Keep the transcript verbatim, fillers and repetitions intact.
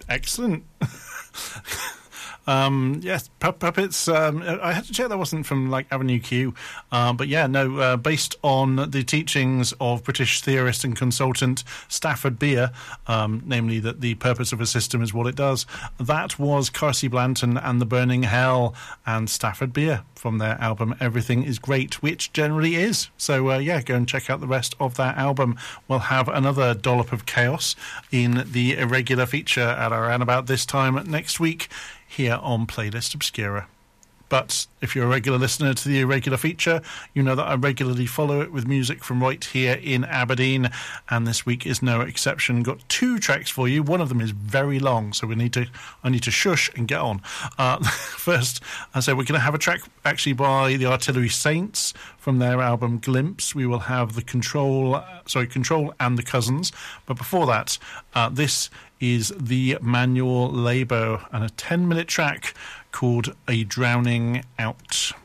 Excellent. Um, yes, Pu- Puppets. Um, I had to check that wasn't from like Avenue Q, uh, but yeah, no. Uh, based on the teachings of British theorist and consultant Stafford Beer, um, namely that the purpose of a system is what it does. That was Carsey Blanton and the Burning Hell and Stafford Beer from their album Everything Is Great, which generally is. So uh, yeah, go and check out the rest of that album. We'll have another dollop of chaos in the irregular feature at around about this time next week, here on Playlist Obscura. But if you're a regular listener to the irregular feature, you know that I regularly follow it with music from right here in Aberdeen, and this week is no exception. Got two tracks for you. One of them is very long, so we need to I need to shush and get on. Uh, first, I said we're going to have a track actually by the Artillery Saints from their album Glimpse. We will have the Control, sorry, Control and the Cousins. But before that, uh, this is the Manual Labour and a ten-minute track called A Drowning Out.